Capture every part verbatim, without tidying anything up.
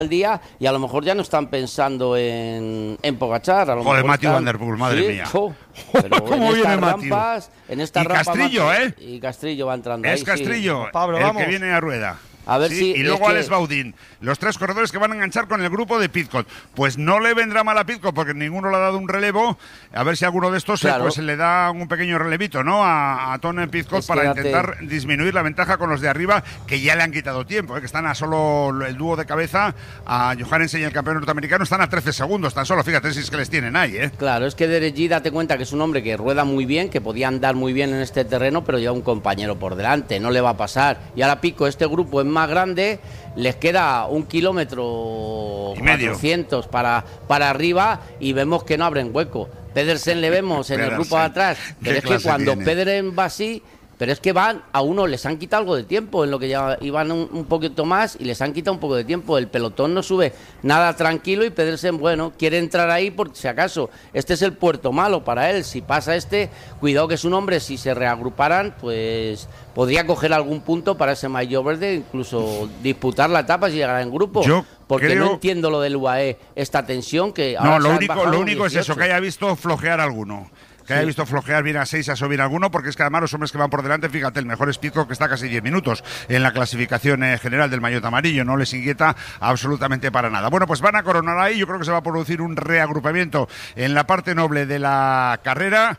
el día y a lo mejor ya no están pensando en, en Pogačar. A lo Joder, mejor Matthew están... van der Poel, madre ¿Sí? mía. Oh, pero ¿Cómo en viene estas Matthew? rampas, en estas Y rampas Castrillo, va... ¿eh? Y Castrillo va entrando Es ahí, Castrillo, sí. Pablo, el vamos. que viene a rueda. A ver Sí, si y luego es que- Alex Baudin, los tres corredores que van a enganchar con el grupo de Pidcock. Pues no le vendrá mal a Pidcock porque ninguno le ha dado un relevo. A ver si alguno de estos Claro. eh, pues le da un pequeño relevito, ¿no? A, a Tony Pidcock Es para que date- intentar disminuir la ventaja con los de arriba, que ya le han quitado tiempo, ¿eh? Que están a solo el dúo de cabeza, a Johansen y el campeón norteamericano, están a trece segundos tan solo. Fíjate si es que les tienen ahí, ¿eh? Claro, es que Derek Yee, date cuenta que es un hombre que rueda muy bien, que podía andar muy bien en este terreno, pero lleva un compañero por delante, no le va a pasar. Y ahora Pico, este grupo es más grande, les queda un kilómetro Y medio. cuatrocientos para, para arriba y vemos que no abren hueco. Pedersen le vemos en el Pedersen. grupo de atrás, pero ¿Qué es que clase cuando tiene? Pedersen va así... Pero es que van, a uno les han quitado algo de tiempo, en lo que ya iban un, un poquito más y les han quitado un poco de tiempo. El pelotón no sube nada tranquilo y Pedersen, bueno, quiere entrar ahí por si acaso. Este es el puerto malo para él. Si pasa este, cuidado que es un hombre, si se reagruparan, pues podría coger algún punto para ese maillot verde, incluso disputar la etapa si llegara en grupo. Yo Porque creo- no entiendo lo del U A E, esta tensión que No, ahora lo se han único, bajado lo un único es eso, dieciocho. que haya visto flojear alguno. Que haya Sí. visto flojear bien a seis, a subir alguno, porque es que además los hombres que van por delante, fíjate, el mejor es Pidcock, que está casi diez minutos en la clasificación eh, general del maillot amarillo, no les inquieta absolutamente para nada. Bueno, pues van a coronar ahí, yo creo que se va a producir un reagrupamiento en la parte noble de la carrera.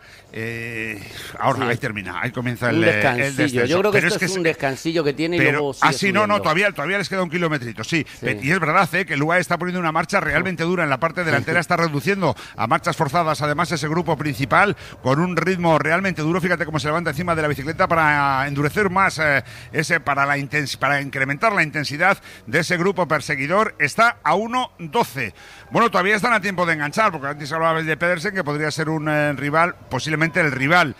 Eh, ahora, Sí. ahí termina, ahí comienza Un el, eh, descansillo. el descenso. Yo creo que Pero esto es, que un se- descansillo que tiene y pero luego sigue así no, no, subiendo. todavía, todavía les queda un kilometrito, sí. Sí. Y es verdad eh, que el U A E está poniendo una marcha realmente dura en la parte delantera, está reduciendo a marchas forzadas además ese grupo principal con un ritmo realmente duro. Fíjate cómo se levanta encima de la bicicleta para endurecer más eh, ese para la intens para incrementar la intensidad de ese grupo perseguidor. Está a uno doce. Bueno, todavía están a tiempo de enganchar, porque antes hablabais de Pedersen, que podría ser un eh, rival, posiblemente el rival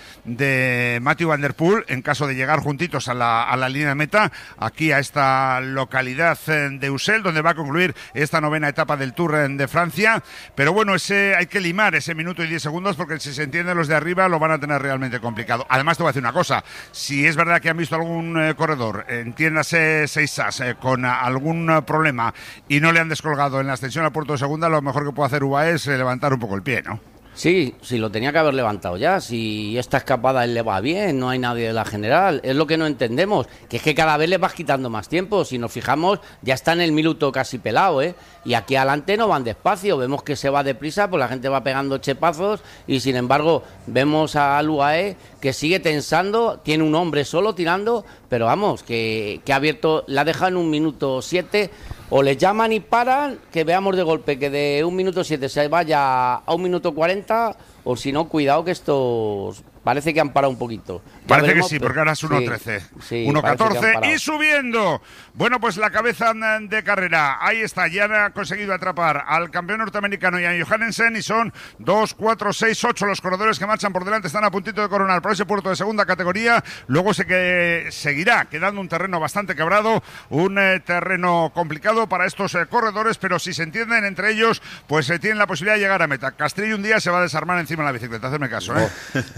de Matthew van der Poel, en caso de llegar juntitos a la, a la línea de meta, aquí a esta localidad eh, de Ussel, donde va a concluir esta novena etapa del Tour eh, de Francia. Pero bueno, ese hay que limar ese minuto y diez segundos, porque si se entienden los de arriba lo van a tener realmente complicado. Además, te voy a decir una cosa, si es verdad que han visto algún eh, corredor, entiéndase seis as, eh, con a, algún eh, problema y no le han descolgado en la extensión al puerto de segunda, lo mejor que puede hacer U A E es eh, levantar un poco el pie, ¿no? Sí, sí, lo tenía que haber levantado ya. Si esta escapada él le va bien, no hay nadie de la general. Es lo que no entendemos, que es que cada vez le vas quitando más tiempo. Si nos fijamos, ya está en el minuto casi pelado, ¿eh? Y aquí adelante no van despacio. Vemos que se va deprisa, pues la gente va pegando chepazos y sin embargo vemos al U A E que sigue tensando, tiene un hombre solo tirando, pero vamos, que, que ha abierto, la deja en un minuto siete. O les llaman y paran, que veamos de golpe que de un minuto siete se vaya a un minuto cuarenta, o si no, cuidado que estos parece que han parado un poquito. Ya Parece veremos, que sí, pero- porque ahora es uno trece, sí, sí, uno parece que han catorce parado. y subiendo. Bueno, pues la cabeza de carrera, ahí está, ya han conseguido atrapar al campeón norteamericano y a Johansen, y son dos, cuatro, seis, ocho los corredores que marchan por delante, están a puntito de coronar por ese puerto de segunda categoría. Luego se que seguirá quedando un terreno bastante quebrado, un eh, terreno complicado para estos eh, corredores, pero si se entienden entre ellos, pues eh, tienen la posibilidad de llegar a meta. Castrillo un día se va a desarmar encima de la bicicleta, hacedme caso, ¿eh?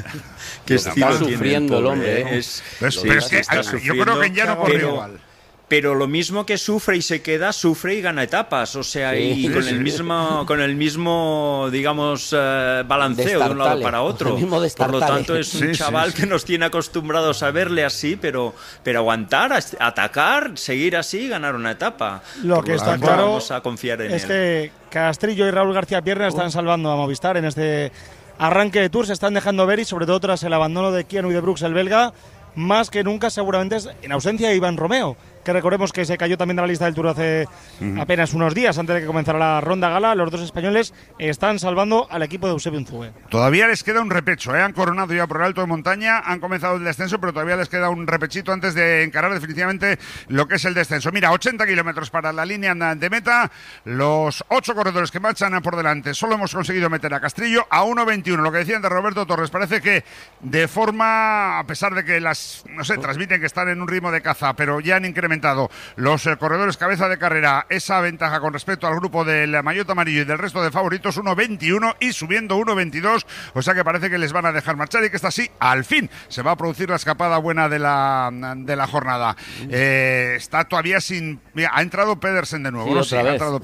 Qué Está estilo tiene sufriendo el pobre, hombre, ¿eh? ¿eh? Es- Pero es- sí, pero es sí, que está hay- yo sufriendo, creo que ya no corre pero- igual. Pero lo mismo que sufre y se queda, sufre y gana etapas. O sea, Sí, y con sí, el sí. mismo, con el mismo, digamos, eh, balanceo de un lado Destartale, para otro. el mismo Por lo destartale. tanto, es un Sí, sí, chaval sí. que nos tiene acostumbrados a verle así, pero, pero aguantar, as- atacar, seguir así y ganar una etapa. Lo Por que está tanto, claro vamos a confiar en es él. que Castrillo y Raúl García Pierna están salvando a Movistar en este arranque de Tour. Se están dejando ver y sobre todo tras el abandono de Keanu y de Brooks, el belga, más que nunca seguramente es en ausencia de Iván Romeo, que recordemos que se cayó también de la lista del Tour hace apenas unos días antes de que comenzara la ronda gala. Los dos españoles están salvando al equipo de Eusebio Unzue. Todavía les queda un repecho, ¿eh? Han coronado ya por el alto de montaña, han comenzado el descenso, pero todavía les queda un repechito antes de encarar definitivamente lo que es el descenso. Mira, ochenta kilómetros para la línea de meta, los ocho corredores que marchan por delante. Solo hemos conseguido meter a Castrillo a uno veintiuno, lo que decían de Roberto Torres. Parece que de forma, a pesar de que las, no sé, transmiten que están en un ritmo de caza, pero ya han incrementado comentado. Los eh, corredores cabeza de carrera, esa ventaja con respecto al grupo del maillot amarillo y del resto de favoritos, uno veintiuno y subiendo uno veintidós, o sea que parece que les van a dejar marchar y que esta sí, al fin, se va a producir la escapada buena de la, de la jornada. Eh, está todavía sin... Mira, ha entrado Pedersen de nuevo. Sí, ¿no? otra Sí, vez. ha entrado